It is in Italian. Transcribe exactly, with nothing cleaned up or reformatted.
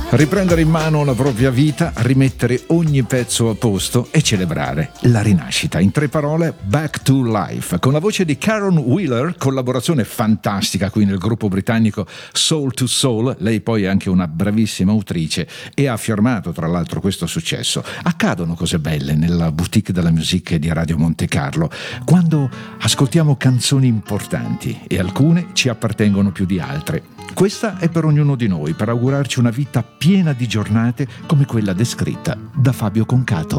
Riprendere in mano la propria vita, rimettere ogni pezzo a posto e celebrare la rinascita. In tre parole, Back to Life, con la voce di Karen Wheeler, collaborazione fantastica qui nel gruppo britannico Soul to Soul. Lei poi è anche una bravissima autrice e ha firmato tra l'altro questo successo. Accadono cose belle nella boutique della musique di Radio Monte Carlo, quando ascoltiamo canzoni importanti e alcune ci appartengono più di altre. Questa è per ognuno di noi, per augurarci una vita piena di giornate come quella descritta da Fabio Concato.